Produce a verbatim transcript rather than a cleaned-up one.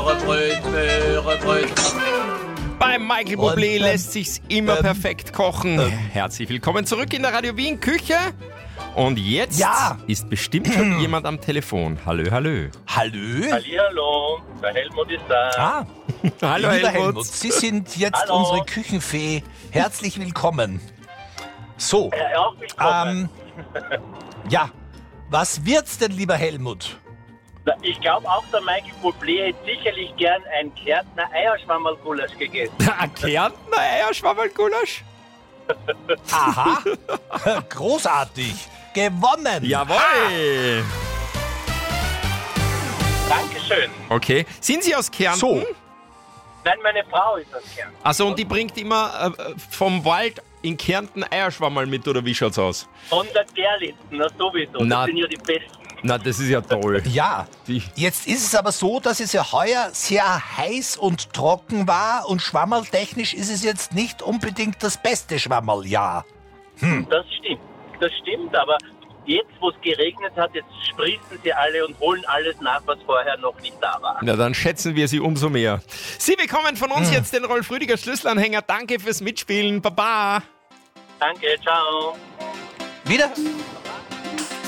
Möhrebröt, Möhrebröt. Beim Michael Bublé lässt sich's immer ähm, perfekt kochen. ähm. Herzlich willkommen zurück in der Radio Wien Küche. Und jetzt Ja. ist bestimmt schon jemand am Telefon. Hallo, hallo. Hallo? Hallihallo, der Helmut ist da. Ah, Hallo, lieber Helmut. Helmut, Sie sind jetzt Hallo. unsere Küchenfee. Herzlich willkommen. So, Ja, auch willkommen. ähm, ja, was wird's denn, lieber Helmut? Na, ich glaube auch, der Michael Bublé hätte sicherlich gern ein Kärntner Eierschwammerl-Gulasch gegessen. Ein Kärntner Eierschwammerl-Gulasch? Aha, großartig, gewonnen. Jawohl. Dankeschön. Okay. Sind Sie aus Kärnten? So. Nein, meine Frau ist aus Kärnten. Also und die bringt immer äh, vom Wald in Kärnten Eierschwammerl mit, oder wie schaut's aus? Und der Gerlitz, na sowieso, Na. das sind ja die Besten. Na, das ist ja toll. Ja, Die- jetzt ist es aber so, dass es ja heuer sehr heiß und trocken war und schwammerltechnisch ist es jetzt nicht unbedingt das beste Schwammerljahr. Das stimmt, das stimmt, aber jetzt, wo es geregnet hat, jetzt sprießen sie alle und holen alles nach, was vorher noch nicht da war. Na, dann schätzen wir Sie umso mehr. Sie bekommen von uns jetzt den Rolf Rüdiger Schlüsselanhänger. Danke fürs Mitspielen. Baba. Danke, ciao. Wieder